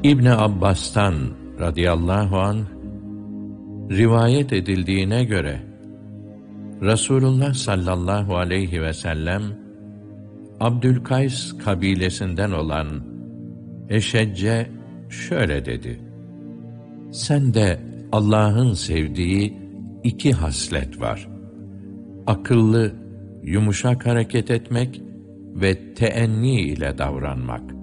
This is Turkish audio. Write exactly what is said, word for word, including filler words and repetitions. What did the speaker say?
İbni Abbas'tan radıyallahu anh rivayet edildiğine göre Resulullah sallallahu aleyhi ve sellem Abdülkays kabilesinden olan Eşecce şöyle dedi: Sende Allah'ın sevdiği iki haslet var. Akıllı, yumuşak hareket etmek ve teenni ile davranmak.